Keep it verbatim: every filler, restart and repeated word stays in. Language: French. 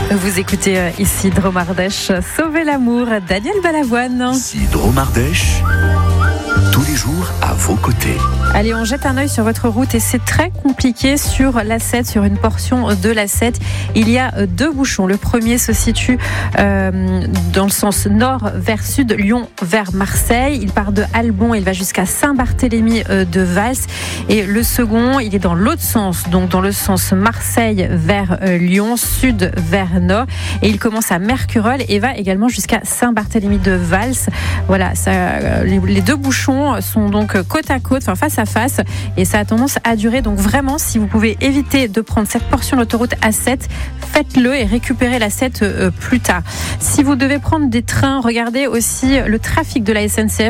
Vous écoutez euh, ici Dromardèche, Sauver l'amour, Daniel Balavoine. Ici Dromardèche, tous les jours à vos côtés. Allez, on jette un œil sur votre route et c'est très compliqué sur l'A sept, sur une portion de l'A sept. Il y a deux bouchons. Le premier se situe euh, dans le sens nord vers sud, Lyon vers Marseille. Il part de Albon, il va jusqu'à Saint-Barthélemy euh, de Vals. Et le second, il est dans l'autre sens, donc dans le sens Marseille vers euh, Lyon, sud vers nord. Et il commence à Mercurol et va également jusqu'à Saint-Barthélemy de Vals. Voilà, ça, euh, les, les deux bouchons sont donc côte à côte, enfin face à face, et ça a tendance à durer. Donc vraiment, si vous pouvez éviter de prendre cette portion d'autoroute A sept, faites-le et récupérez l'A sept euh, plus tard. Si vous devez prendre des trains, regardez aussi le trafic de la S N C F.